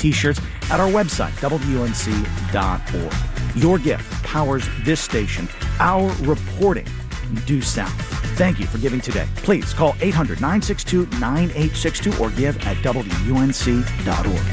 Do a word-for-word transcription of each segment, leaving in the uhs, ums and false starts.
T-shirts at our website, W N C dot org. Your gift powers this station, our reporting due south. Thank you for giving today. Please call eight hundred, nine six two, nine eight six two or give at W N C dot org.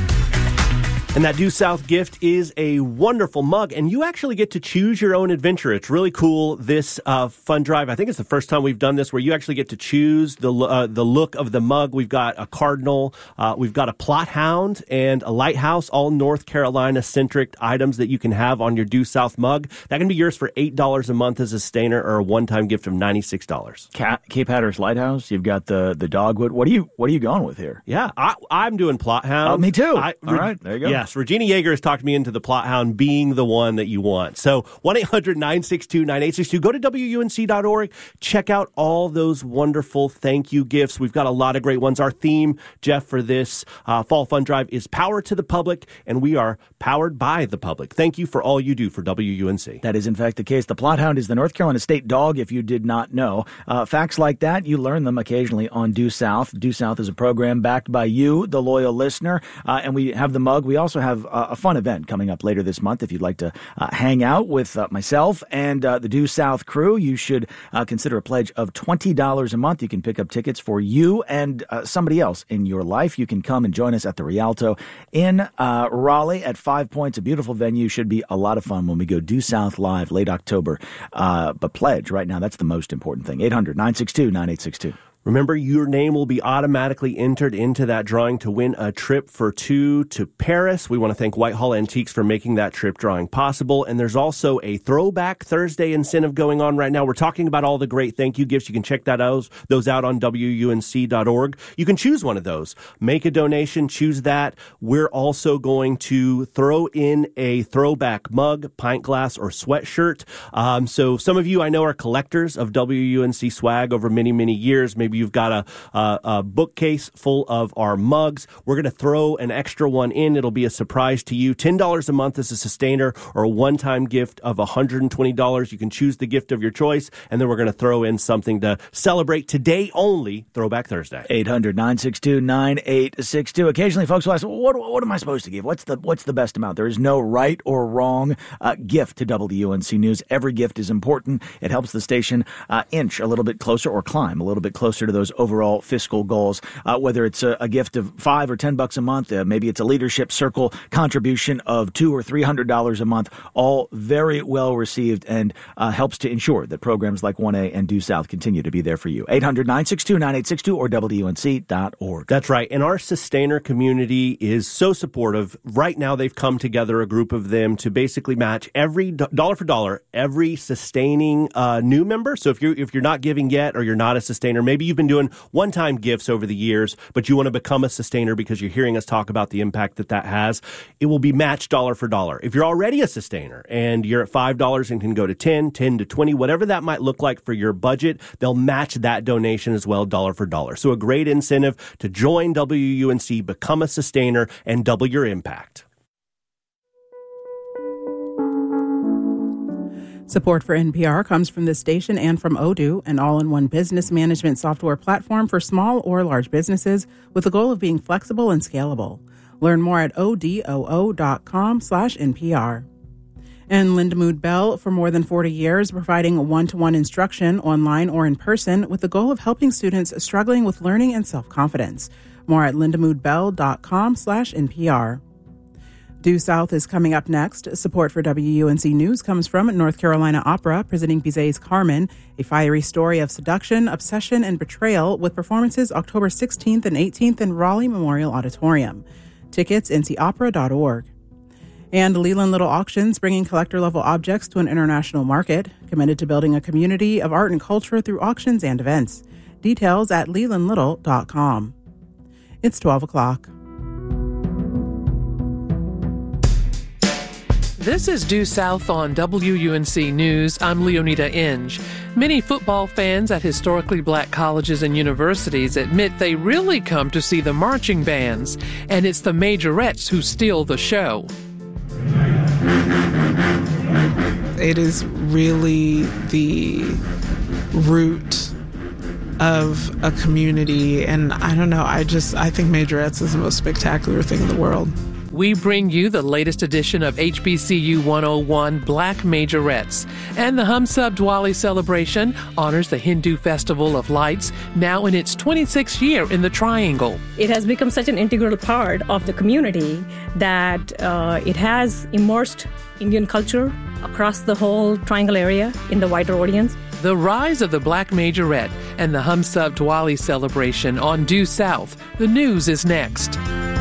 And that Due South gift is a wonderful mug, and you actually get to choose your own adventure. It's really cool, this uh, fund drive. I think it's the first time we've done this, where you actually get to choose the uh, the look of the mug. We've got a cardinal, uh, we've got a plot hound, and a lighthouse, all North Carolina-centric items that you can have on your Due South mug. That can be yours for eight dollars a month as a sustainer, or a one-time gift of ninety-six dollars. Cape Hatteras Lighthouse, you've got the, the dogwood. What are you What are you going with here? Yeah, I, I'm doing plot hound. Oh, me too. I, all right, there you go. Yeah. Yes, Regina Yeager has talked me into the plot hound being the one that you want. So one eight hundred, nine six two, nine eight six two. Go to W N C dot org. Check out all those wonderful thank you gifts. We've got a lot of great ones. Our theme, Jeff, for this uh, Fall Fund Drive is Power to the Public, and we are powered by the public. Thank you for all you do for W U N C. That is, in fact, the case. The plot hound is the North Carolina state dog, if you did not know. Uh, facts like that, you learn them occasionally on Due South. Due South is a program backed by you, the loyal listener, uh, and we have the mug. We also have uh, a fun event coming up later this month. If you'd like to uh, hang out with uh, myself and uh, the Due South crew, you should uh, consider a pledge of twenty dollars a month. You can pick up tickets for you and uh, somebody else in your life. You can come and join us at the Rialto in uh, Raleigh at Five Points, a beautiful venue. Should be a lot of fun when we go Due South live late October. Uh, but pledge right now, that's the most important thing. eight hundred, nine six two, nine eight six two. Remember, your name will be automatically entered into that drawing to win a trip for two to Paris. We want to thank Whitehall Antiques for making that trip drawing possible. And there's also a Throwback Thursday incentive going on right now. We're talking about all the great thank you gifts. You can check that out, those out on W U N C dot org. You can choose one of those. Make a donation, choose that. We're also going to throw in a throwback mug, pint glass, or sweatshirt. Um, so some of you I know are collectors of W U N C swag over many, many years. Maybe you've got a, a, a bookcase full of our mugs. We're going to throw an extra one in. It'll be a surprise to you. ten dollars a month as a sustainer, or a one-time gift of one hundred twenty dollars. You can choose the gift of your choice, and then we're going to throw in something to celebrate today only, Throwback Thursday. eight hundred, nine six two, nine eight six two. Occasionally, folks will ask, well, what, what am I supposed to give? What's the what's the best amount? There is no right or wrong uh, gift to W U N C News. Every gift is important. It helps the station uh, inch a little bit closer, or climb a little bit closer to those overall fiscal goals, uh, whether it's a, a gift of five or ten bucks a month, uh, maybe it's a leadership circle contribution of two or three hundred dollars a month, all very well received, and uh, helps to ensure that programs like one A and Due South continue to be there for you. eight hundred, nine six two, nine eight six two or W N C dot org. That's right. And our sustainer community is so supportive. Right now, they've come together, a group of them, to basically match every do- dollar for dollar, every sustaining uh, new member. So if you're if you're not giving yet, or you're not a sustainer, maybe you've been doing one-time gifts over the years, but you want to become a sustainer because you're hearing us talk about the impact that that has, it will be matched dollar for dollar. If you're already a sustainer and you're at five dollars and can go to ten, ten to twenty, whatever that might look like for your budget, they'll match that donation as well, dollar for dollar. So a great incentive to join W U N C, become a sustainer, and double your impact. Support for N P R comes from this station and from Odoo, an all-in-one business management software platform for small or large businesses with the goal of being flexible and scalable. Learn more at odoo.com slash NPR. And Lindamood Bell, for more than forty years, providing one-to-one instruction online or in person with the goal of helping students struggling with learning and self-confidence. More at lindamoodbell.com slash NPR. Due South is coming up next. Support for W U N C News comes from North Carolina Opera, presenting Bizet's Carmen, a fiery story of seduction, obsession, and betrayal, with performances October sixteenth and eighteenth in Raleigh Memorial Auditorium. Tickets, N C opera dot org. And Leland Little Auctions, bringing collector-level objects to an international market, committed to building a community of art and culture through auctions and events. Details at leland little dot com. It's twelve o'clock. This is Due South on W U N C News. I'm Leonita Inge. Many football fans at historically black colleges and universities admit they really come to see the marching bands, and it's the majorettes who steal the show. It is really the root of a community, and I don't know, I just, I think majorettes is the most spectacular thing in the world. we bring you the latest edition of H B C U one oh one Black Majorettes. And the Humsab Diwali celebration honors the Hindu Festival of Lights, now in its twenty-sixth year in the Triangle. It has become such an integral part of the community that uh, it has immersed Indian culture across the whole Triangle area in the wider audience. The rise of the Black Majorette and the Humsab Diwali celebration on Due South. The news is next.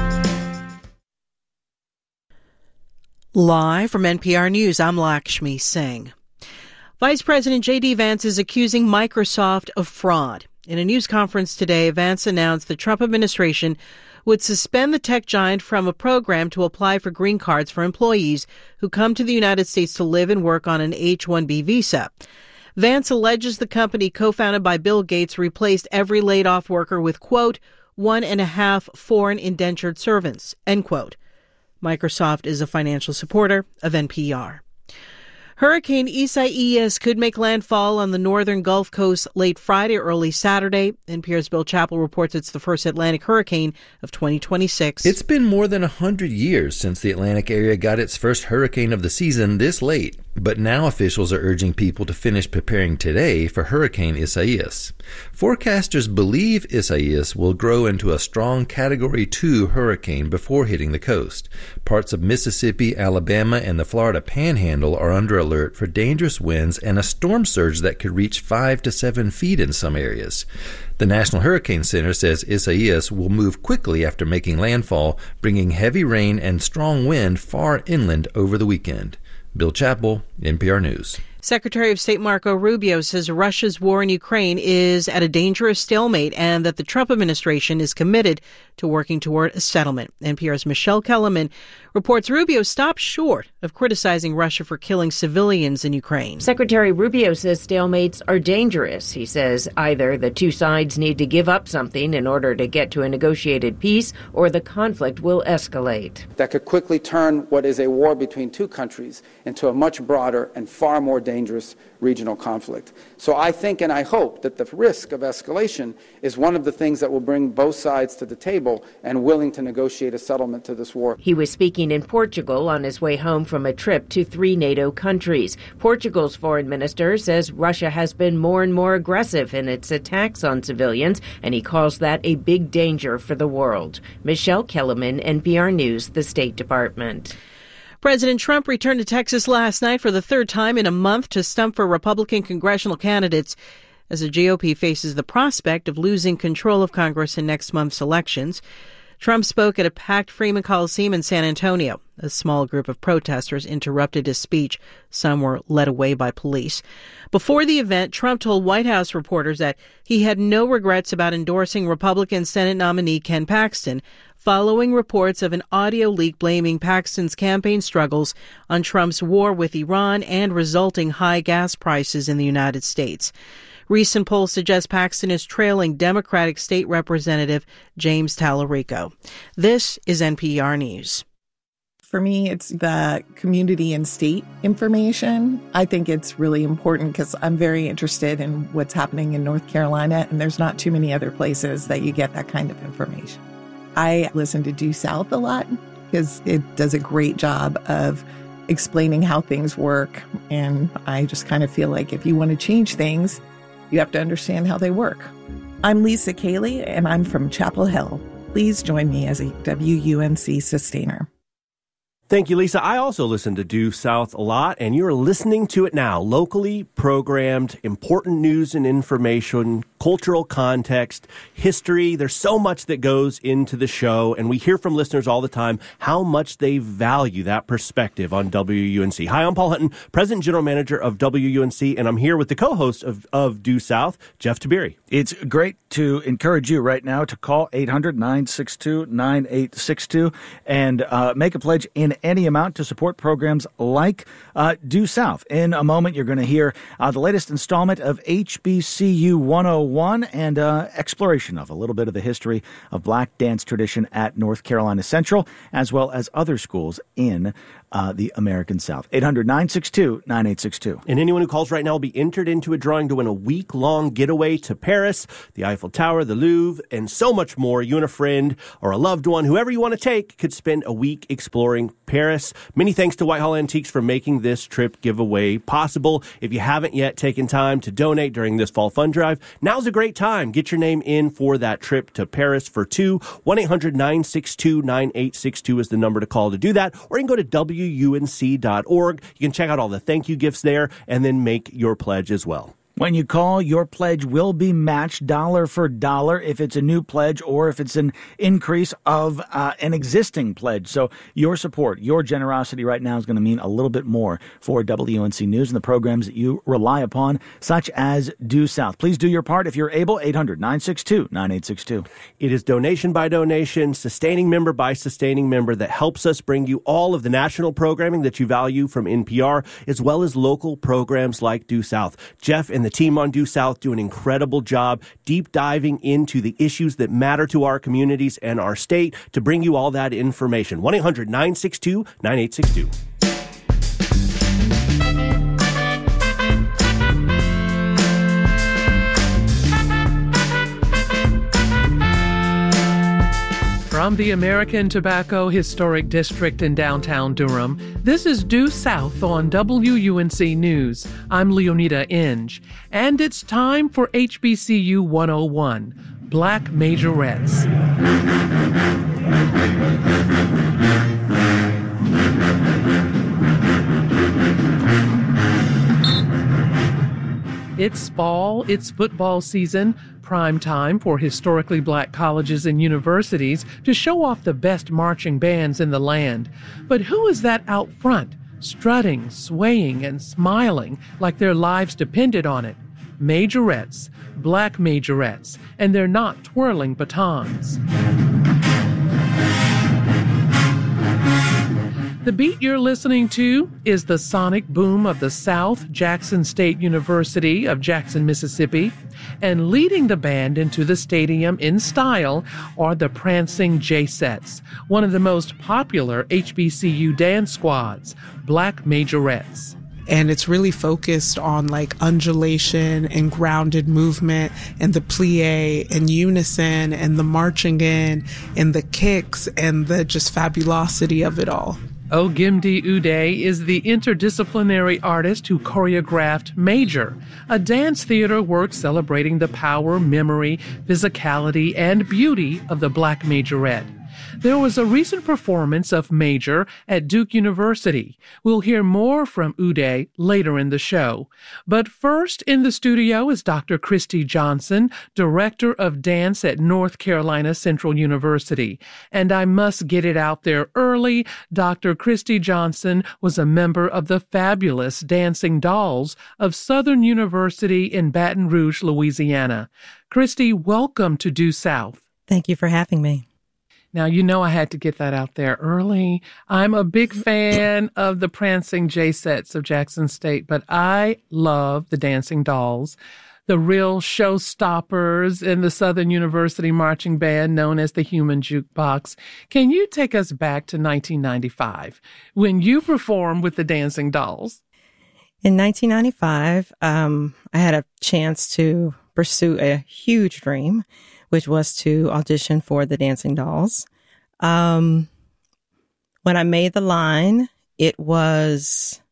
Live from N P R News, I'm Lakshmi Singh. Vice President J D. Vance is accusing Microsoft of fraud. In a news conference today, Vance announced the Trump administration would suspend the tech giant from a program to apply for green cards for employees who come to the United States to live and work on an H one B visa. Vance alleges the company co-founded by Bill Gates replaced every laid-off worker with, quote, one and a half foreign indentured servants, end quote. Microsoft is a financial supporter of N P R. Hurricane Isaias could make landfall on the northern Gulf Coast late Friday, early Saturday. N P R's Bill Chappell reports it's the first Atlantic hurricane of twenty twenty-six. It's been more than one hundred years since the Atlantic area got its first hurricane of the season this late. But now officials are urging people to finish preparing today for Hurricane Isaias. Forecasters believe Isaias will grow into a strong Category two hurricane before hitting the coast. Parts of Mississippi, Alabama, and the Florida Panhandle are under alert for dangerous winds and a storm surge that could reach five to seven feet in some areas. The National Hurricane Center says Isaias will move quickly after making landfall, bringing heavy rain and strong wind far inland over the weekend. Bill Chappell, N P R News. Secretary of State Marco Rubio says Russia's war in Ukraine is at a dangerous stalemate and that the Trump administration is committed to working toward a settlement. N P R's Michelle Kellerman reports Rubio stopped short of criticizing Russia for killing civilians in Ukraine. Secretary Rubio says stalemates are dangerous. He says either the two sides need to give up something in order to get to a negotiated peace, or the conflict will escalate. That could quickly turn what is a war between two countries into a much broader and far more dangerous regional conflict. So I think and I hope that the risk of escalation is one of the things that will bring both sides to the table and willing to negotiate a settlement to this war. He was speaking in Portugal on his way home from a trip to three NATO countries. Portugal's foreign minister says Russia has been more and more aggressive in its attacks on civilians, and he calls that a big danger for the world. Michelle Kellerman, N P R News, the State Department. President Trump returned to Texas last night for the third time in a month to stump for Republican congressional candidates as the G O P faces the prospect of losing control of Congress in next month's elections. Trump spoke at a packed Freeman Coliseum in San Antonio. A small group of protesters interrupted his speech. Some were led away by police. Before the event, Trump told White House reporters that he had no regrets about endorsing Republican Senate nominee Ken Paxton, following reports of an audio leak blaming Paxton's campaign struggles on Trump's war with Iran and resulting high gas prices in the United States. Recent polls suggest Paxton is trailing Democratic State Representative James Tallarico. This is N P R News. For me, it's the community and state information. I think it's really important because I'm very interested in what's happening in North Carolina, and there's not too many other places that you get that kind of information. I listen to Due South a lot because it does a great job of explaining how things work. And I just kind of feel like if you want to change things, you have to understand how they work. I'm Lisa Cayley, and I'm from Chapel Hill. Please join me as a W U N C sustainer. Thank you, Lisa. I also listen to Due South a lot, and you're listening to it now. Locally programmed, important news and information, cultural context, history. There's so much that goes into the show, and we hear from listeners all the time how much they value that perspective on W U N C. Hi, I'm Paul Hutton, President and General Manager of W U N C, and I'm here with the co-host of, of Due South, Jeff Tiberi. It's great to encourage you right now to call eight hundred, nine six two, nine eight six two and uh, make a pledge in any amount to support programs like uh, Due South. In a moment, you're going to hear uh, the latest installment of H B C U one oh one and uh, exploration of a little bit of the history of black dance tradition at North Carolina Central, as well as other schools in uh, the American South. eight hundred, nine six two, nine eight six two. And anyone who calls right now will be entered into a drawing to win a week-long getaway to Paris, the Eiffel Tower, the Louvre, and so much more. You and a friend or a loved one, whoever you want to take, could spend a week exploring Paris. Many thanks to Whitehall Antiques for making this trip giveaway possible. If you haven't yet taken time to donate during this fall fund drive, now's a great time. Get your name in for that trip to Paris for two. one eight hundred, nine six two, nine eight six two is the number to call to do that. Or you can go to W U N C dot org. You can check out all the thank you gifts there and then make your pledge as well. When you call, your pledge will be matched dollar for dollar if it's a new pledge or if it's an increase of uh, an existing pledge. So your support, your generosity right now is going to mean a little bit more for W U N C News and the programs that you rely upon, such as Due South. Please do your part if you're able. eight hundred, nine six two, nine eight six two. It is donation by donation, sustaining member by sustaining member that helps us bring you all of the national programming that you value from N P R, as well as local programs like Due South. Jeff and the team on Due South do an incredible job deep diving into the issues that matter to our communities and our state to bring you all that information. one eight hundred, nine six two, nine eight six two. From the American Tobacco Historic District in downtown Durham, this is Due South on W U N C News. I'm Leonida Inge, and it's time for H B C U one oh one, Black Majorettes. It's fall, it's football season, prime time for historically black colleges and universities to show off the best marching bands in the land. But who is that out front, strutting, swaying, and smiling like their lives depended on it? Majorettes, black majorettes, and they're not twirling batons. The beat you're listening to is the sonic boom of the South Jackson State University of Jackson, Mississippi, and leading the band into the stadium in style are the Prancing J-Sets, one of the most popular H B C U dance squads, Black Majorettes. And it's really focused on like undulation and grounded movement and the plie and unison and the marching in and the kicks and the just fabulosity of it all. Ogimdi Uday is the interdisciplinary artist who choreographed Major, a dance theater work celebrating the power, memory, physicality, and beauty of the Black Majorette. There was a recent performance of Major at Duke University. We'll hear more from Uday later in the show. But first in the studio is Doctor Christy Johnson, Director of Dance at North Carolina Central University. And I must get it out there early, Doctor Christy Johnson was a member of the fabulous Dancing Dolls of Southern University in Baton Rouge, Louisiana. Christy, welcome to Due South. Thank you for having me. Now, you know I had to get that out there early. I'm a big fan of the Prancing J-Sets of Jackson State, but I love the Dancing Dolls, the real showstoppers in the Southern University marching band known as the Human Jukebox. Can you take us back to nineteen ninety-five when you performed with the Dancing Dolls? In nineteen ninety-five, um, I had a chance to pursue a huge dream, which was to audition for the Dancing Dolls. Um, when I made the line, it was,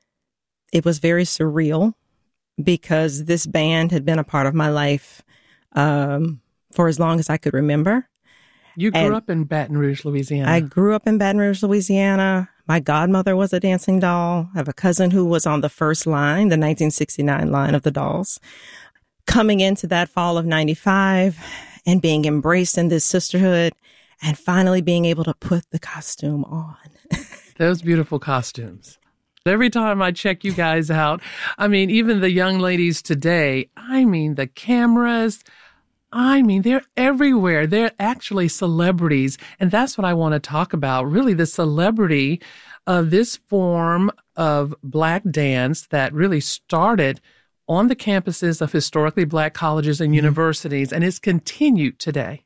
it was very surreal because this band had been a part of my life, um, for as long as I could remember. You grew and up in Baton Rouge, Louisiana. I grew up in Baton Rouge, Louisiana. My godmother was a dancing doll. I have a cousin who was on the first line, the nineteen sixty-nine line of the Dolls. Coming into that fall of ninety-five and being embraced in this sisterhood and finally being able to put the costume on. Those beautiful costumes. Every time I check you guys out, I mean, even the young ladies today, I mean, the cameras, I mean, they're everywhere. They're actually celebrities. And that's what I want to talk about, really, the celebrity of this form of Black dance that really started on the campuses of historically Black colleges and mm-hmm. universities, and it's continued today.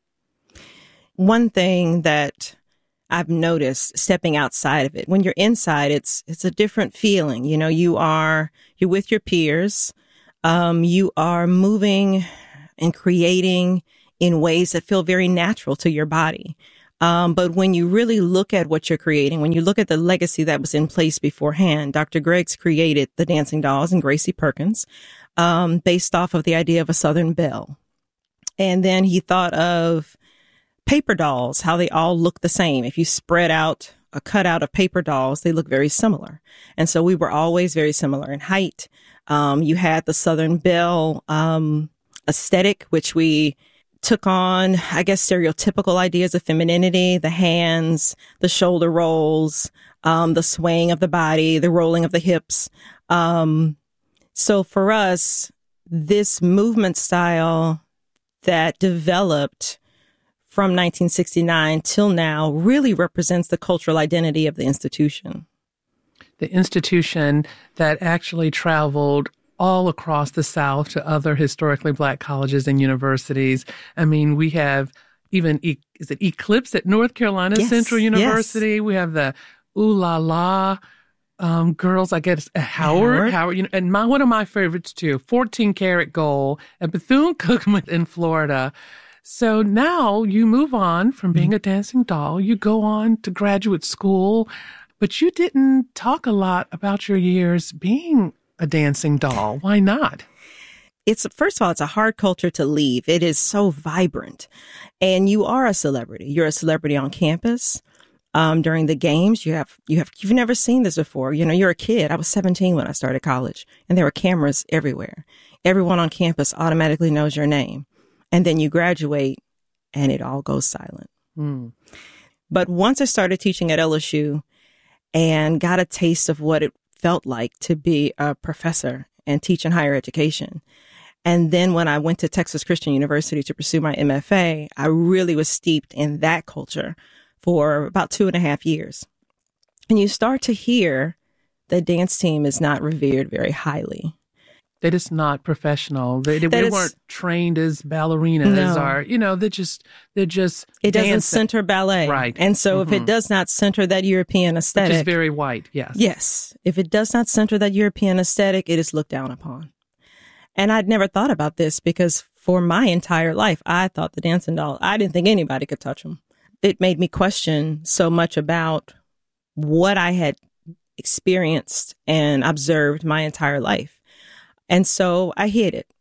One thing that I've noticed stepping outside of it, when you're inside, it's it's a different feeling. You know, you are, you're with your peers, um, you are moving and creating in ways that feel very natural to your body. Um, but when you really look at what you're creating, when you look at the legacy that was in place beforehand, Doctor Griggs created the Dancing Dolls and Gracie Perkins, um, based off of the idea of a Southern belle. And then he thought of paper dolls, how they all look the same. If you spread out a cutout of paper dolls, they look very similar. And so we were always very similar in height. Um, you had the Southern belle, um, aesthetic, which we took on, I guess, stereotypical ideas of femininity, the hands, the shoulder rolls, um, the swaying of the body, the rolling of the hips. Um, so for us, this movement style that developed from nineteen sixty-nine till now really represents the cultural identity of the institution. The institution that actually traveled all across the South to other historically Black colleges and universities. I mean, we have even, e- is it Eclipse at North Carolina yes, Central University? Yes. We have the Ooh La La um, girls, I guess, uh, Howard, Howard, Howard, you know, and my, one of my favorites too, fourteen karat gold at Bethune-Cookman in Florida. So now you move on from being a dancing doll, you go on to graduate school, but you didn't talk a lot about your years being a dancing doll. Why not? It's, first of all, it's a hard culture to leave. It is so vibrant. And you are a celebrity. You're a celebrity on campus. Um, during the games, you have, you have, you've never seen this before. You know, you're a kid. I was seventeen when I started college, and there were cameras everywhere. Everyone on campus automatically knows your name. And then you graduate and it all goes silent. Mm. But once I started teaching at L S U and got a taste of what it felt like to be a professor and teach in higher education. And then when I went to Texas Christian University to pursue my M F A, I really was steeped in that culture for about two and a half years. And you start to hear the dance team is not revered very highly. That it's not professional. They, they, they weren't trained as ballerinas no. or, you know, they're just, they're just It dancing. doesn't center ballet. Right. And so mm-hmm. if it does not center that European aesthetic. Which is very white, yes. Yes. If it does not center that European aesthetic, it is looked down upon. And I'd never thought about this because for my entire life, I thought the dancing doll, I didn't think anybody could touch them. It made me question so much about what I had experienced and observed my entire life. And so I hid it.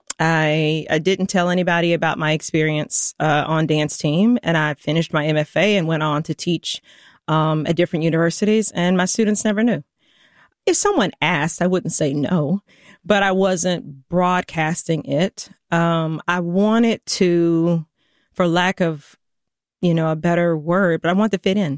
I I didn't tell anybody about my experience uh, on dance team, and I finished my M F A and went on to teach um, at different universities, and my students never knew. If someone asked, I wouldn't say no, but I wasn't broadcasting it. Um, I wanted to, for lack of, you know, a better word, but I wanted to fit in.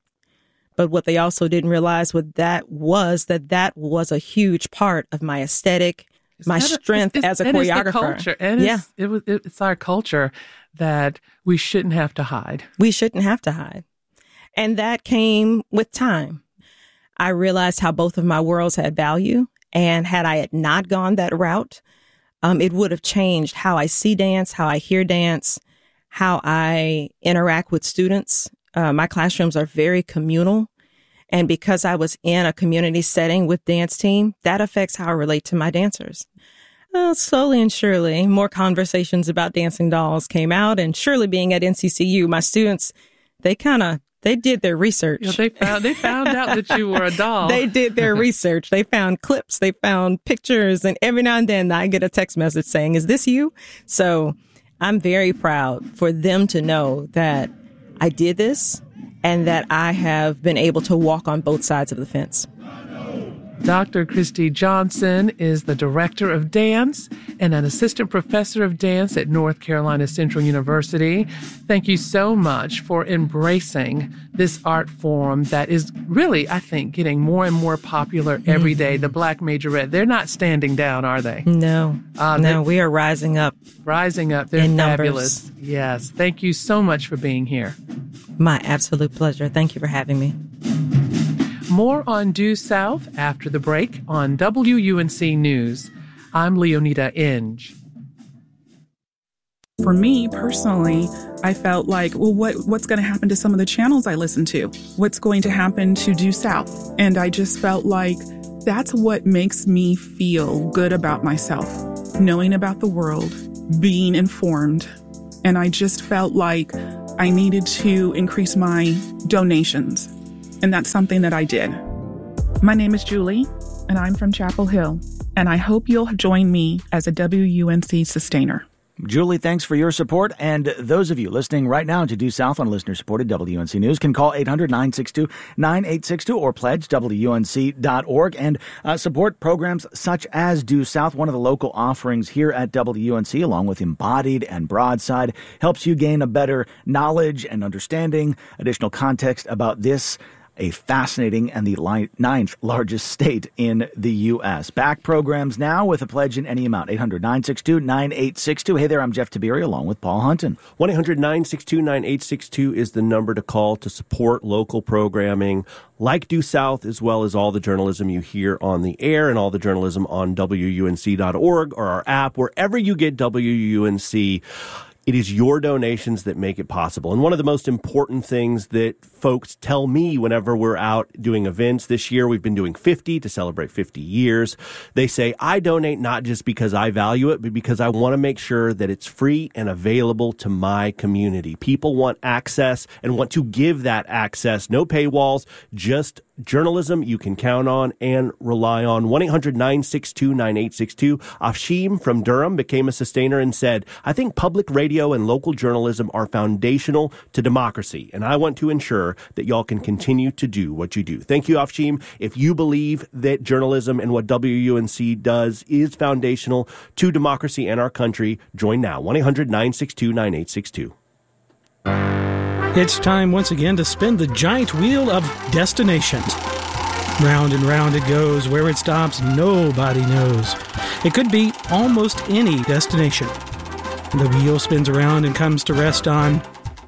But what they also didn't realize with that was that that was a huge part of my aesthetic, it's my strength a, as a and choreographer. It's the culture. And yeah. it's, it was, it's our culture that we shouldn't have to hide. We shouldn't have to hide. And that came with time. I realized how both of my worlds had value. And had I had not gone that route, um, it would have changed how I see dance, how I hear dance, how I interact with students. Uh, my classrooms are very communal. And because I was in a community setting with dance team, that affects how I relate to my dancers. Well, slowly and surely, more conversations about dancing dolls came out. And surely being at N C C U, my students, they kind of, they did their research. Yeah, they found, they found out that you were a doll. They did their research. They found clips, they found pictures. And every now and then I get a text message saying, is this you? So I'm very proud for them to know that I did this and that I have been able to walk on both sides of the fence. Doctor Christy Johnson is the director of dance and an assistant professor of dance at North Carolina Central University. Thank you so much for embracing this art form that is really, I think, getting more and more popular every mm-hmm. day. The Black Majorette, they're not standing down, are they? No, uh, no, we are rising up. Rising up. They're in fabulous. Numbers. Yes. Thank you so much for being here. My absolute pleasure. Thank you for having me. More on Due South after the break on W U N C News. I'm Leonita Inge. For me personally, I felt like, well, what what's going to happen to some of the channels I listen to? What's going to happen to Due South? And I just felt like that's what makes me feel good about myself, knowing about the world, being informed. And I just felt like I needed to increase my donations. And that's something that I did. My name is Julie, and I'm from Chapel Hill, and I hope you'll join me as a W U N C sustainer. Julie, thanks for your support. And those of you listening right now to Due South on listener-supported W U N C News can call eight hundred, nine six two, nine eight six two or pledge W U N C dot org and uh, support programs such as Due South. One of the local offerings here at W U N C, along with Embodied and Broadside, helps you gain a better knowledge and understanding, additional context about this, a fascinating and the li- ninth largest state in the U S. Back programs now with a pledge in any amount. eight hundred, nine six two, nine eight six two. Hey there, I'm Jeff Tiberi along with Paul Hunton. one eight hundred, nine six two, nine eight six two is the number to call to support local programming like Due South, as well as all the journalism you hear on the air and all the journalism on W U N C dot org or our app, wherever you get W U N C. It is your donations that make it possible. And one of the most important things that folks tell me whenever we're out doing events this year, we've been doing fifty to celebrate fifty years. They say, I donate not just because I value it, but because I want to make sure that it's free and available to my community. People want access and want to give that access. No paywalls, just journalism you can count on and rely on. one eight hundred, nine six two, nine eight six two. Afshim from Durham became a sustainer and said, I think public radio and local journalism are foundational to democracy, and I want to ensure that y'all can continue to do what you do. Thank you, Afshim. If you believe that journalism and what W U N C does is foundational to democracy and our country, join now. one eight hundred, nine six two, nine eight six two. It's time once again to spin the giant wheel of destinations. Round and round it goes. Where it stops, nobody knows. It could be almost any destination. The wheel spins around and comes to rest on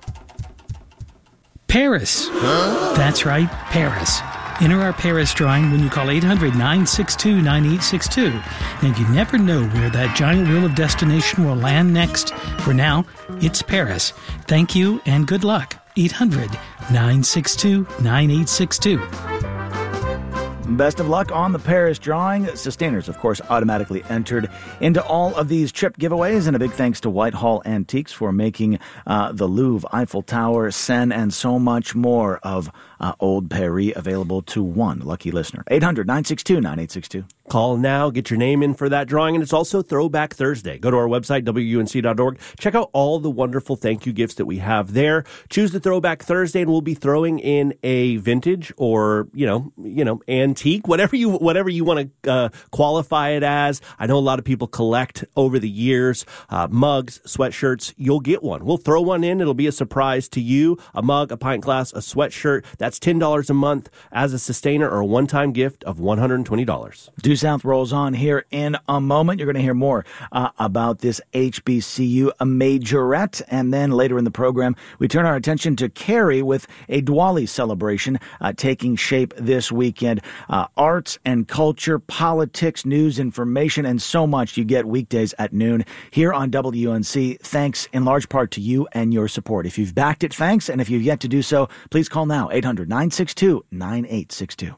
Paris. Huh? That's right, Paris. Enter our Paris drawing when you call eight hundred, nine six two, nine eight six two. And you never know where that giant wheel of destination will land next. For now, it's Paris. Thank you and good luck. eight hundred, nine six two, nine eight six two. Best of luck on the Paris drawing. Sustainers, of course, automatically entered into all of these trip giveaways. And a big thanks to Whitehall Antiques for making uh, the Louvre, Eiffel Tower, Seine, and so much more of uh, Old Paris available to one lucky listener. eight hundred, nine six two, nine eight six two. Call now, get your name in for that drawing, and it's also Throwback Thursday. Go to our website, W U N C dot org. Check out all the wonderful thank you gifts that we have there. Choose the Throwback Thursday, and we'll be throwing in a vintage or, you know, you know, antique, whatever you whatever you want to uh, qualify it as. I know a lot of people collect over the years uh, mugs, sweatshirts. You'll get one. We'll throw one in. It'll be a surprise to you. A mug, a pint glass, a sweatshirt. That's ten dollars a month as a sustainer or a one-time gift of one hundred twenty dollars. Due South rolls on here in a moment. You're going to hear more uh, about this H B C U majorette. And then later in the program, we turn our attention to Cary with a Diwali celebration uh, taking shape this weekend. Uh, arts and culture, politics, news, information, and so much you get weekdays at noon here on W U N C. Thanks in large part to you and your support. If you've backed it, thanks. And if you've yet to do so, please call now, eight hundred, nine six two, nine eight six two.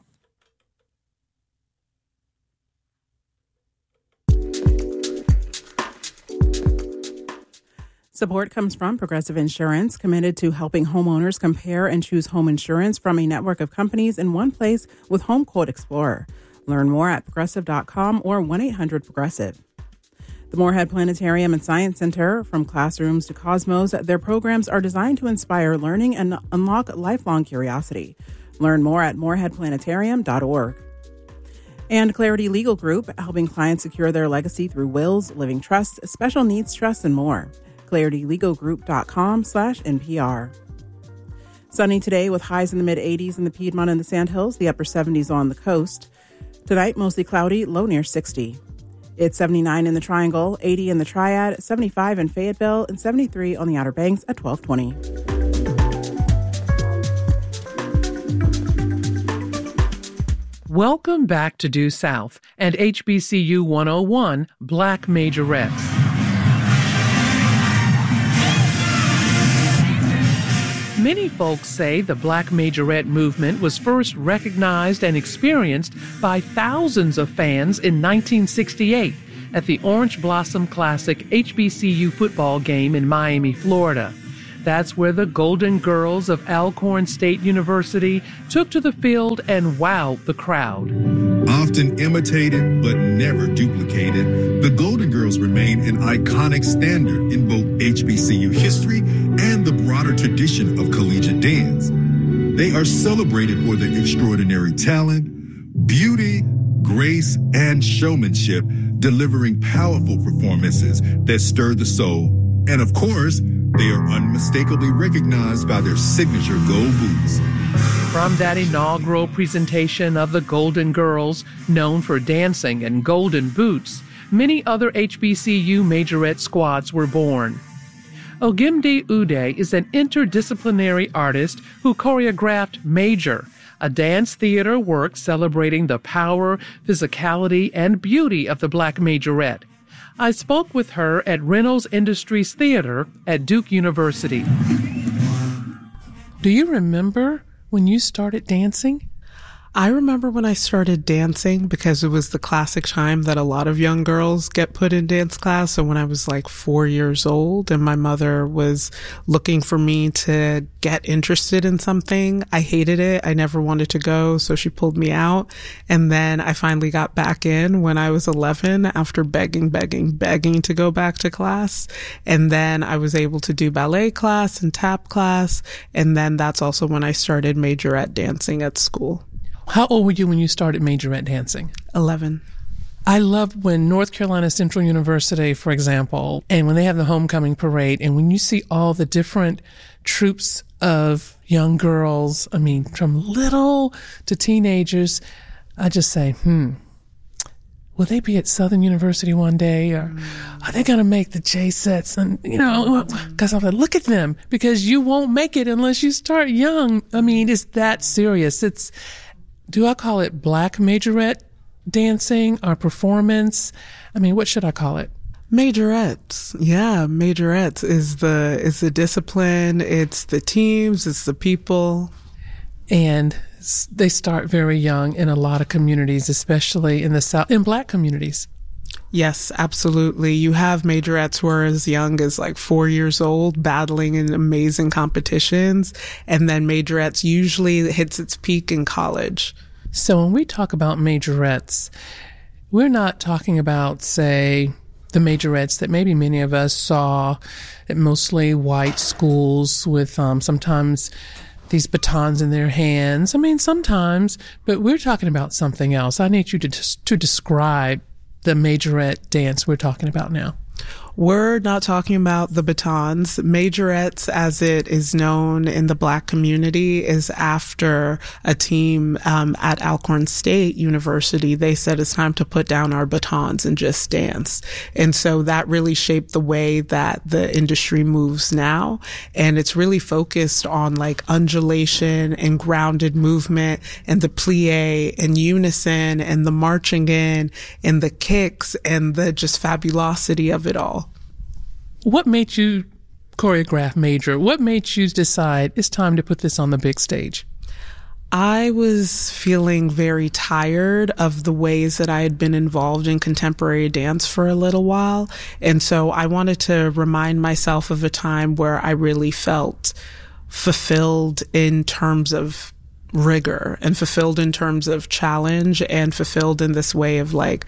Support comes from Progressive Insurance, committed to helping homeowners compare and choose home insurance from a network of companies in one place with Home Quote Explorer. Learn more at progressive dot com or one eight hundred progressive. The Moorhead Planetarium and Science Center, from classrooms to cosmos, their programs are designed to inspire learning and unlock lifelong curiosity. Learn more at moorhead planetarium dot org. And Clarity Legal Group, helping clients secure their legacy through wills, living trusts, special needs trusts, and more. clarity legal group dot com slash N P R. Sunny today with highs in the mid-eighties in the Piedmont and the Sandhills, the upper seventies on the coast. Tonight, mostly cloudy, low near sixty. It's seventy-nine in the Triangle, eighty in the Triad, seventy-five in Fayetteville, and seventy-three on the Outer Banks at twelve twenty. Welcome back to Due South and H B C U one oh one, Black Majorettes. Many folks say the Black Majorette movement was first recognized and experienced by thousands of fans in nineteen sixty-eight at the Orange Blossom Classic H B C U football game in Miami, Florida. That's where the Golden Girls of Alcorn State University took to the field and wowed the crowd. Often imitated but never duplicated, the Golden Girls remain an iconic standard in both H B C U history and the broader tradition of collegiate dance. They are celebrated for their extraordinary talent, beauty, grace, and showmanship, delivering powerful performances that stir the soul. And of course, they are unmistakably recognized by their signature gold boots. From that inaugural presentation of the Golden Girls, known for dancing and golden boots, many other H B C U majorette squads were born. Ogimdi Ude is an interdisciplinary artist who choreographed Major, a dance theater work celebrating the power, physicality, and beauty of the Black Majorette. I spoke with her at Reynolds Industries Theater at Duke University. Do you remember when you started dancing? I remember when I started dancing because it was the classic time that a lot of young girls get put in dance class. So when I was like four years old and my mother was looking for me to get interested in something, I hated it. I never wanted to go. So she pulled me out. And then I finally got back in when I was eleven after begging, begging, begging to go back to class. And then I was able to do ballet class and tap class. And then that's also when I started majorette dancing at school. How old were you when you started majorette dancing? eleven. I love when North Carolina Central University, for example, and when they have the homecoming parade, and when you see all the different troops of young girls, I mean, from little to teenagers, I just say, hmm, will they be at Southern University one day? Or are they going to make the J-sets? And, you know, because I'm like, look at them, because you won't make it unless you start young. I mean, it's that serious. It's, do I call it Black Majorette dancing or performance? I mean, what should I call it? Majorettes. Yeah, majorettes is the is the discipline, it's the teams, it's the people. And they start very young in a lot of communities, especially in the South, in Black communities. Yes, absolutely. You have majorettes who are as young as like four years old, battling in amazing competitions. And then majorettes usually hits its peak in college. So when we talk about majorettes, we're not talking about, say, the majorettes that maybe many of us saw at mostly white schools with um, sometimes these batons in their hands. I mean, sometimes, but we're talking about something else. I need you to to describe the majorette dance we're talking about now. We're not talking about the batons. Majorettes, as it is known in the Black community, is after a team um, at Alcorn State University. They said it's time to put down our batons and just dance. And so that really shaped the way that the industry moves now. And it's really focused on like undulation and grounded movement and the plie and unison and the marching in and the kicks and the just fabulosity of it all. What made you choreograph Major? What made you decide it's time to put this on the big stage? I was feeling very tired of the ways that I had been involved in contemporary dance for a little while. And so I wanted to remind myself of a time where I really felt fulfilled in terms of rigor and fulfilled in terms of challenge and fulfilled in this way of like,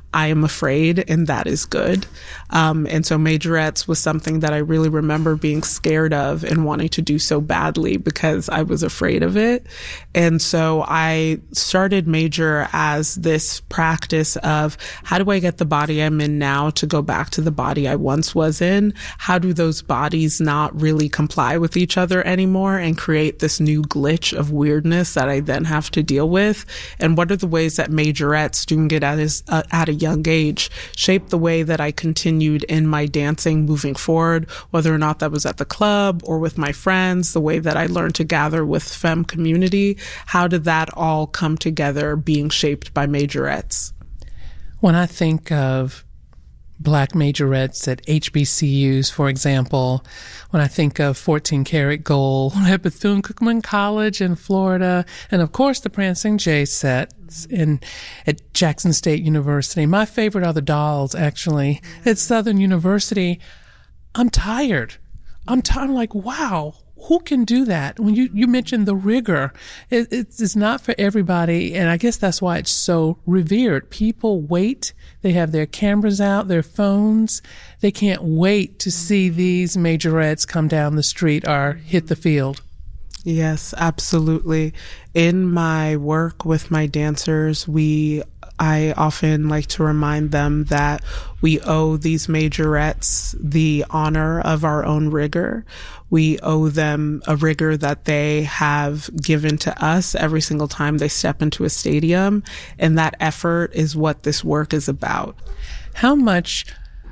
I am afraid, and that is good. Um, and so majorettes was something that I really remember being scared of and wanting to do so badly because I was afraid of it. And so I started major as this practice of how do I get the body I'm in now to go back to the body I once was in? How do those bodies not really comply with each other anymore and create this new glitch of weirdness that I then have to deal with? And what are the ways that majorettes, doing it at, his, uh, at a young age, shaped the way that I continued in my dancing moving forward, whether or not that was at the club or with my friends, the way that I learned to gather with femme community? How did that all come together being shaped by majorettes? When I think of Black majorettes at H B C Us, for example, when I think of fourteen karat gold at Bethune-Cookman College in Florida, and of course the Prancing J sets in at Jackson State University. My favorite are the dolls, actually, at Southern University. I'm tired. I'm tired. I'm like, wow. Who can do that? When you, you mentioned the rigor, it, it's, it's not for everybody. And I guess that's why it's so revered. People wait. They have their cameras out, their phones. They can't wait to see these majorettes come down the street or hit the field. Yes, absolutely. In my work with my dancers, we I often like to remind them that we owe these majorettes the honor of our own rigor. We owe them a rigor that they have given to us every single time they step into a stadium. And that effort is what this work is about. How much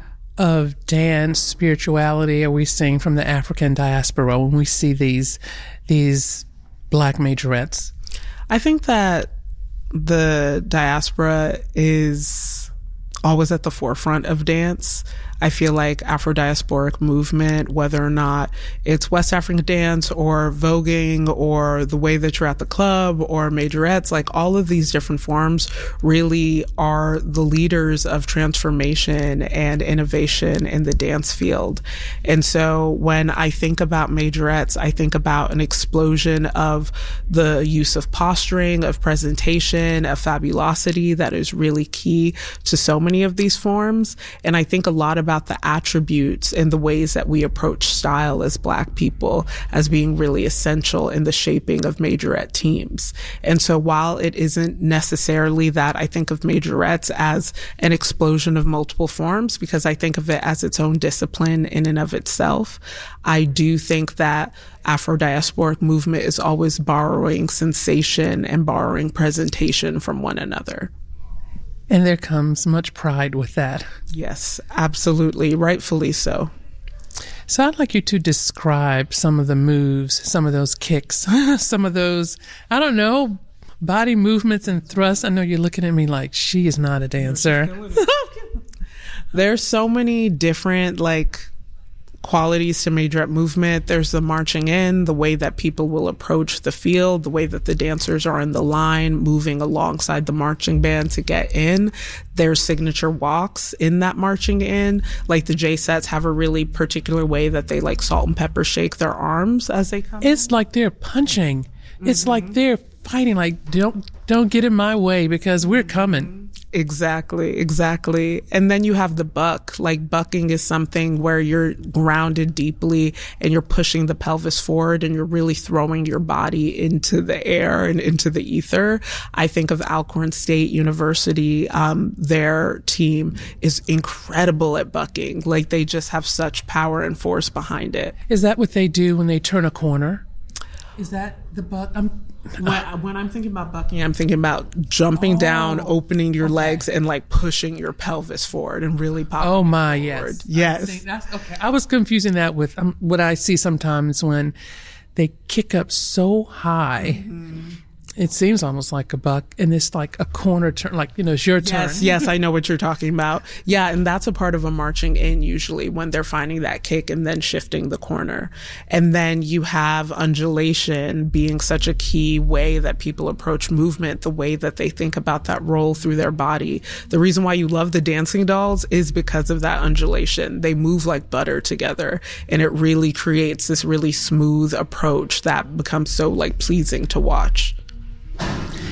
of dance spirituality are we seeing from the African diaspora when we see these, these Black majorettes? I think that the diaspora is always at the forefront of dance. I feel like Afro-diasporic movement, whether or not it's West African dance or voguing or the way that you're at the club or majorettes, like all of these different forms really are the leaders of transformation and innovation in the dance field. And so when I think about majorettes, I think about an explosion of the use of posturing, of presentation, of fabulosity that is really key to so many of these forms. And I think a lot about the attributes and the ways that we approach style as Black people as being really essential in the shaping of majorette teams. And so while it isn't necessarily that I think of majorettes as an explosion of multiple forms, because I think of it as its own discipline in and of itself, I do think that Afro-diasporic movement is always borrowing sensation and borrowing presentation from one another. And there comes much pride with that. Yes, absolutely. Rightfully so. So I'd like you to describe some of the moves, some of those kicks, some of those, I don't know, body movements and thrusts. I know you're looking at me like, she is not a dancer. There's so many different, like, qualities to majorette movement. There's the marching in, the way that people will approach the field, the way that the dancers are in the line moving alongside the marching band to get in. There's signature walks in that marching in. Like the J-sets have a really particular way that they like salt and pepper shake their arms as they come. It's like they're punching. Mm-hmm. It's like they're fighting, like, don't don't get in my way because we're coming. Exactly, exactly. And then you have the buck. Like bucking is something where you're grounded deeply and you're pushing the pelvis forward and you're really throwing your body into the air and into the ether. I think of Alcorn State University. Um, their team is incredible at bucking. Like they just have such power and force behind it. Is that what they do when they turn a corner? Is that the buck? I'm When, when I'm thinking about bucking, I'm thinking about jumping oh, down, opening your okay. legs, and like pushing your pelvis forward and really popping. Oh my, forward. yes, yes. That's, okay. I was confusing that with um, what I see sometimes when they kick up so high. Mm-hmm. It seems almost like a buck, and it's like a corner turn, like, you know, it's your turn. Yes, yes, I know what you're talking about. Yeah, and that's a part of a marching in usually when they're finding that kick and then shifting the corner. And then you have undulation being such a key way that people approach movement, the way that they think about that roll through their body. The reason why you love the dancing dolls is because of that undulation. They move like butter together, and it really creates this really smooth approach that becomes so like pleasing to watch.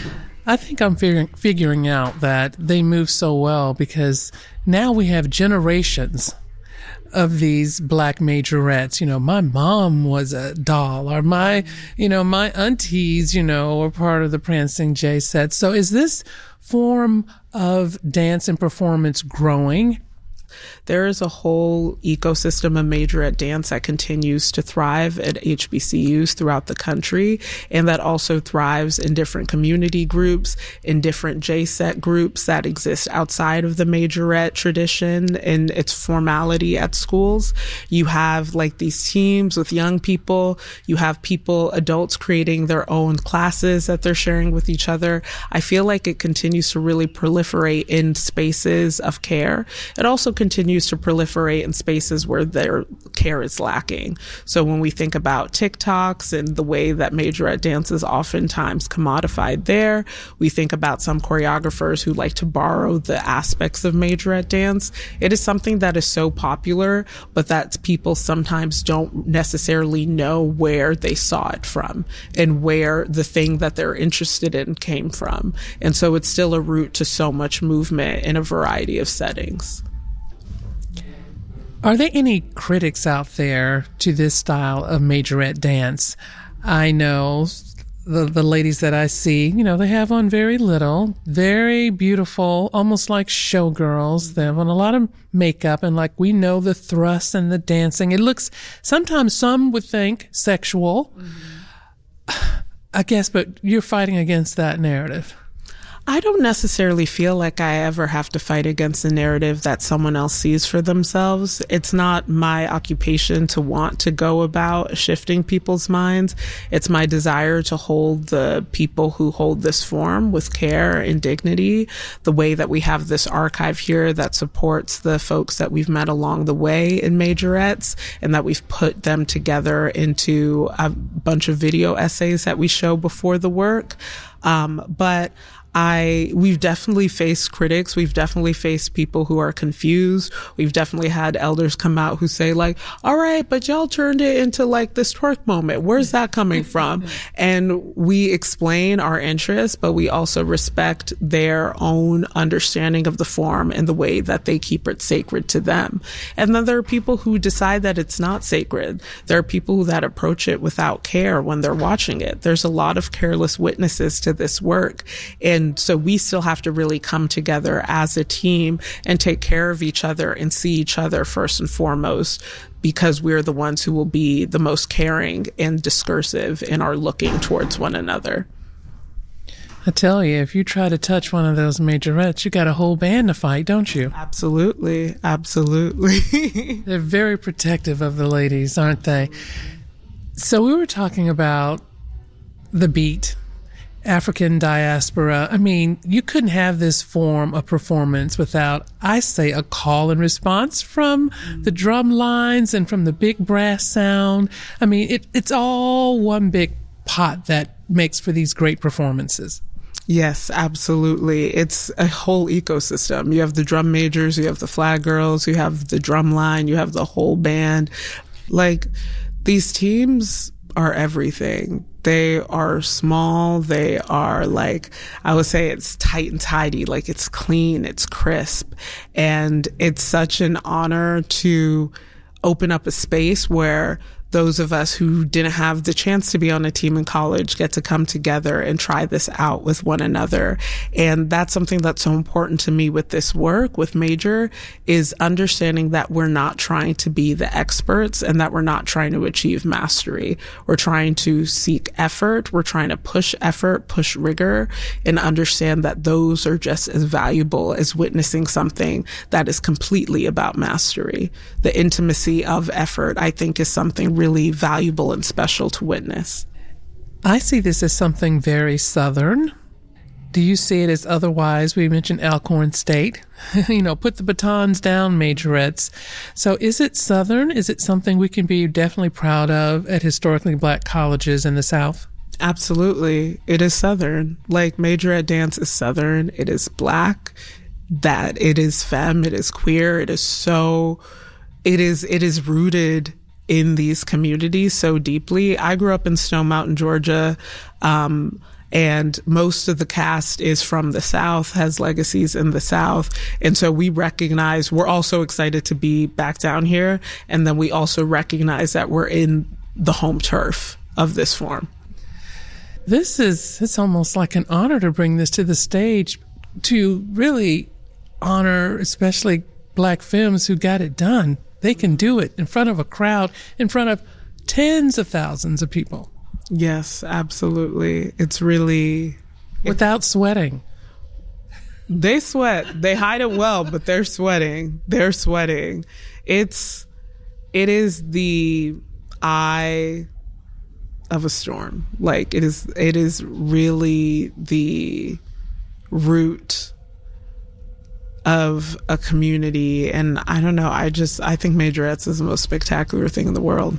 I think I'm figuring, figuring out that they move so well because now we have generations of these black majorettes. You know, my mom was a doll, or my, you know, my aunties, you know, were part of the Prancing J set. So is this form of dance and performance growing? There is a whole ecosystem of majorette dance that continues to thrive at H B C Us throughout the country, and that also thrives in different community groups, in different J set groups that exist outside of the majorette tradition and its formality at schools. You have like these teams with young people. You have people, adults creating their own classes that they're sharing with each other. I feel like it continues to really proliferate in spaces of care. It also continues to proliferate in spaces where their care is lacking. So when we think about TikToks and the way that majorette dance is oftentimes commodified there, we think about some choreographers who like to borrow the aspects of majorette dance. It is something that is so popular, but that people sometimes don't necessarily know where they saw it from and where the thing that they're interested in came from. And so it's still a route to so much movement in a variety of settings. Are there any critics out there to this style of majorette dance? I know the the ladies that I see, you know, they have on very little, very beautiful, almost like showgirls. They have on a lot of makeup, and like we know the thrusts and the dancing. It looks, sometimes some would think sexual, mm-hmm. I guess, but you're fighting against that narrative. I don't necessarily feel like I ever have to fight against the narrative that someone else sees for themselves. It's not my occupation to want to go about shifting people's minds. It's my desire to hold the people who hold this form with care and dignity, the way that we have this archive here that supports the folks that we've met along the way in majorettes, and that we've put them together into a bunch of video essays that we show before the work. Um, but I, we've definitely faced critics. We've definitely faced people who are confused. We've definitely had elders come out who say like, all right, but y'all turned it into like this twerk moment. Where's that coming from? And we explain our interests, but we also respect their own understanding of the form and the way that they keep it sacred to them. And then there are people who decide that it's not sacred. There are people that approach it without care when they're watching it. There's a lot of careless witnesses to this work. And And so we still have to really come together as a team and take care of each other and see each other first and foremost, because we're the ones who will be the most caring and discursive and are looking towards one another. I tell you, if you try to touch one of those majorettes, you got a whole band to fight, don't you? Absolutely. Absolutely. They're very protective of the ladies, aren't they? So we were talking about the beat. African diaspora. I mean, you couldn't have this form of performance without, I say, a call and response from mm. the drum lines and from the big brass sound. I mean, it, it's all one big pot that makes for these great performances. Yes, absolutely. It's a whole ecosystem. You have the drum majors, you have the flag girls, you have the drum line, you have the whole band. Like, these teams are everything. They are small. They are like, I would say it's tight and tidy. Like it's clean, it's crisp. And it's such an honor to open up a space where those of us who didn't have the chance to be on a team in college get to come together and try this out with one another. And that's something that's so important to me with this work, with Major, is understanding that we're not trying to be the experts and that we're not trying to achieve mastery. We're trying to seek effort. We're trying to push effort, push rigor, and understand that those are just as valuable as witnessing something that is completely about mastery. The intimacy of effort, I think, is something really really valuable and special to witness. I see this as something very Southern. Do you see it as otherwise? We mentioned Alcorn State, you know, put the batons down, majorettes. So is it Southern? Is it something we can be definitely proud of at historically black colleges in the South? Absolutely. It is Southern. Like majorette dance is Southern. It is black. That it is femme. It is queer. It is so, it is, it is rooted in these communities so deeply. I grew up in Stone Mountain, Georgia, um, And most of the cast is from the South, has legacies in the South. And so we recognize, we're also excited to be back down here. And then we also recognize that we're in the home turf of this form. This is, it's almost like an honor to bring this to the stage, to really honor especially Black femmes who got it done. They can do it in front of a crowd, in front of tens of thousands of people. Yes, absolutely. It's really... Without sweating. They sweat. They hide it well, but they're sweating. They're sweating. It's, it is the eye of a storm. Like, it is, it is really the root of a community. And I don't know, I just, I think Majorettes is the most spectacular thing in the world.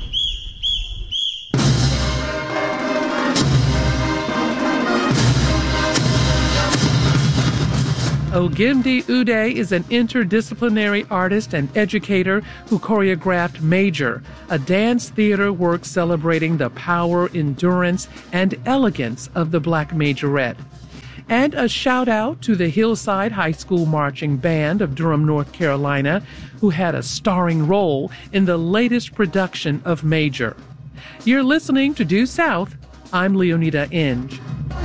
Ogimdi Ude is an interdisciplinary artist and educator who choreographed Major, a dance theater work celebrating the power, endurance, and elegance of the Black Majorette. And a shout out to the Hillside High School Marching Band of Durham, North Carolina, who had a starring role in the latest production of Major. You're listening to Due South. I'm Leonida Inge.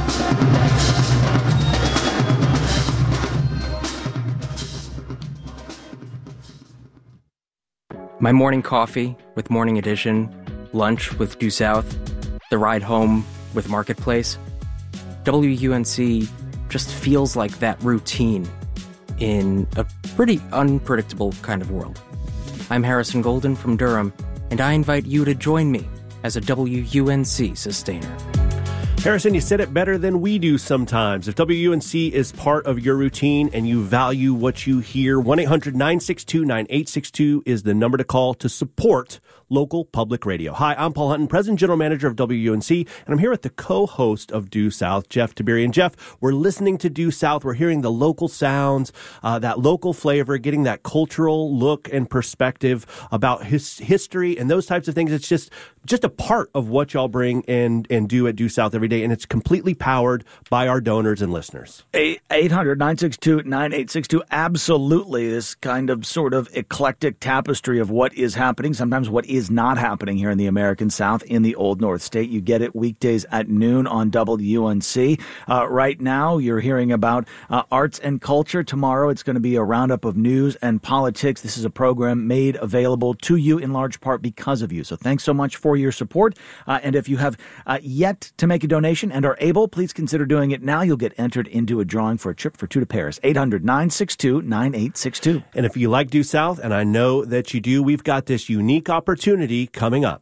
My morning coffee with Morning Edition, lunch with Due South, the ride home with Marketplace. W U N C just feels like that routine in a pretty unpredictable kind of world. I'm Harrison Golden from Durham, and I invite you to join me as a W U N C sustainer. Harrison, you said it better than we do sometimes. If W U N C is part of your routine and you value what you hear, one eight hundred nine six two nine eight six two is the number to call to support local public radio. Hi, I'm Paul Hunton, President General Manager of W U N C, and I'm here with the co-host of Due South, Jeff Tiberi. Jeff, we're listening to Due South. We're hearing the local sounds, uh, that local flavor, getting that cultural look and perspective about his history and those types of things. It's just just a part of what y'all bring and, and do at Due South every day, and it's completely powered by our donors and listeners. eight hundred nine six two nine eight six two. Absolutely, this kind of sort of eclectic tapestry of what is happening, sometimes what is not happening here in the American South, in the Old North State. You get it weekdays at noon on W U N C. Uh, right now, you're hearing about uh, arts and culture. Tomorrow, it's going to be a roundup of news and politics. This is a program made available to you in large part because of you. So thanks so much for your support. Uh, and if you have uh, yet to make a donation and are able, please consider doing it now. You'll get entered into a drawing for a trip for two to Paris. eight hundred nine six two nine eight six two. And if you like Due South, and I know that you do, we've got this unique opportunity coming up.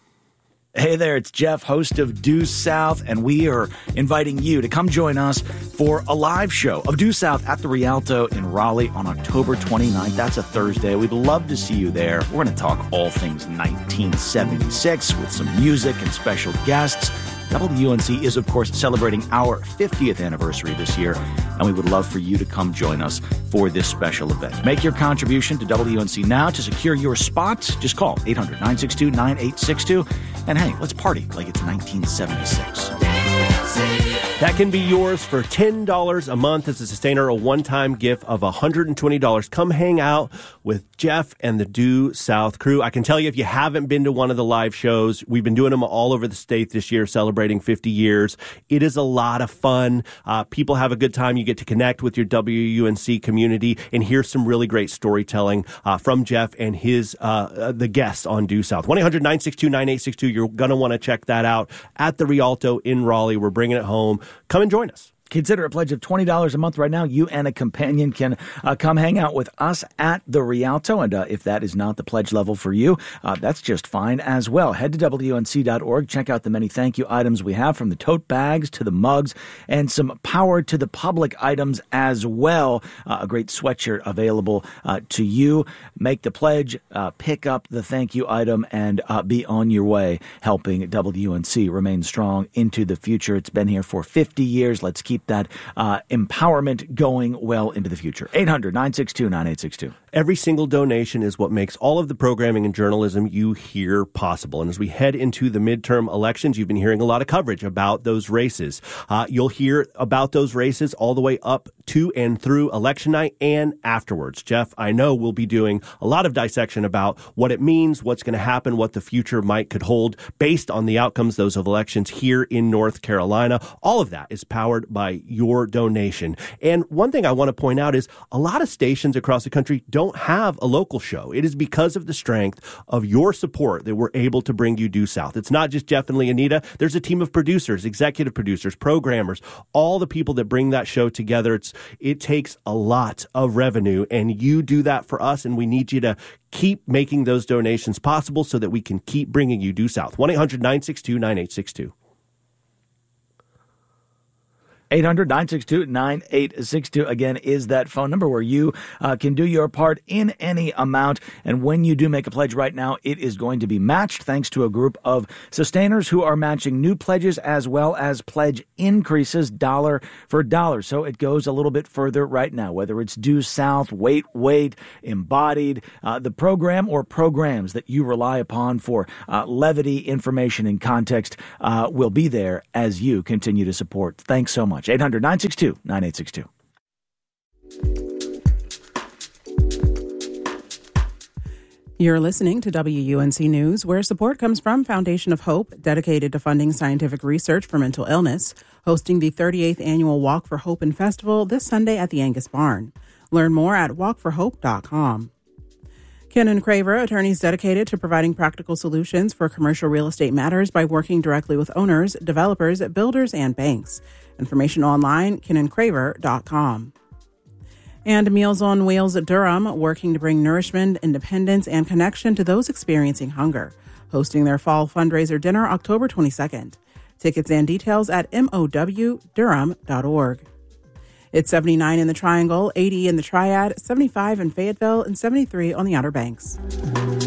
Hey there, it's Jeff, host of Due South, and we are inviting you to come join us for a live show of Due South at the Rialto in Raleigh on October twenty-ninth. That's a Thursday. We'd love to see you there. We're going to talk all things nineteen seventy-six with some music and special guests. W U N C is, of course, celebrating our fiftieth anniversary this year, and we would love for you to come join us for this special event. Make your contribution to W U N C now to secure your spot. Just call eight hundred nine six two nine eight six two, and hey, let's party like it's nineteen seventy-six. That can be yours for ten dollars a month as a sustainer, a one-time gift of one hundred twenty dollars. Come hang out with Jeff and the Due South crew. I can tell you, if you haven't been to one of the live shows, we've been doing them all over the state this year, celebrating fifty years. It is a lot of fun. Uh, people have a good time. You get to connect with your W U N C community and hear some really great storytelling uh, from Jeff and his uh, uh, the guests on Due South. one eight hundred nine six two nine eight six two. You're going to want to check that out at the Rialto in Raleigh. We're bringing it home. Come and join us. Consider a pledge of twenty dollars a month right now. You and a companion can uh, come hang out with us at the Rialto. And uh, if that is not the pledge level for you, uh, that's just fine as well. Head to W N C dot org. Check out the many thank you items we have, from the tote bags to the mugs and some power to the public items as well. Uh, a great sweatshirt available uh, to you. Make the pledge, uh, pick up the thank you item, and uh, be on your way helping W U N C remain strong into the future. It's been here for fifty years. Let's keep keep that uh, empowerment going well into the future. eight hundred, nine six two, nine eight six two. Every single donation is what makes all of the programming and journalism you hear possible. And as we head into the midterm elections, you've been hearing a lot of coverage about those races. Uh, you'll hear about those races all the way up to and through election night and afterwards. Jeff, I know we'll be doing a lot of dissection about what it means, what's going to happen, what the future might could hold based on the outcomes those of elections here in North Carolina. All of that is powered by your donation. And one thing I want to point out is a lot of stations across the country don't don't have a local show. It is because of the strength of your support that we're able to bring you Due South. It's not just Jeff and Leonida. There's a team of producers, executive producers, programmers, all the people that bring that show together. It's it takes a lot of revenue, and you do that for us, and we need you to keep making those donations possible so that we can keep bringing you Due South. one eight hundred, nine six two, nine eight six two. eight hundred, nine six two, nine eight six two, again, is that phone number where you uh, can do your part in any amount. And when you do make a pledge right now, it is going to be matched thanks to a group of sustainers who are matching new pledges as well as pledge increases dollar for dollar. So it goes a little bit further right now, whether it's Due South, Wait, Wait, Embodied, uh, the program or programs that you rely upon for uh, levity, information, and context uh, will be there as you continue to support. Thanks so much. eight hundred, nine six two, nine eight six two. You're listening to W U N C News, where support comes from Foundation of Hope, dedicated to funding scientific research for mental illness, hosting the thirty-eighth Annual Walk for Hope and Festival this Sunday at the Angus Barn. Learn more at walk for hope dot com. Ken Craver, attorneys dedicated to providing practical solutions for commercial real estate matters by working directly with owners, developers, builders, and banks. Information online, ken craver dot com. And Meals on Wheels at Durham, working to bring nourishment, independence, and connection to those experiencing hunger. Hosting their fall fundraiser dinner October twenty-second. Tickets and details at m o w durham dot org. It's seventy-nine in the Triangle, eighty in the Triad, seventy-five in Fayetteville, and seventy-three on the Outer Banks.